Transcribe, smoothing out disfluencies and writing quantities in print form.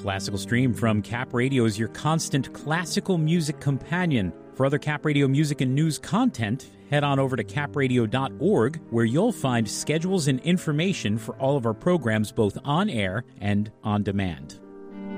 Classical Stream from Cap Radio is your constant classical music companion. For other Cap Radio music and news content, head on over to capradio.org, where you'll find schedules and information for all of our programs both on air and on demand.